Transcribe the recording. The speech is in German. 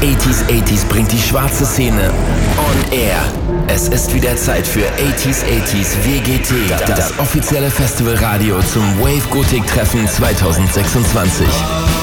80s bringt die schwarze Szene on air. Es ist wieder Zeit für 80s WGT, das offizielle Festivalradio zum Wave Gothic Treffen 2026.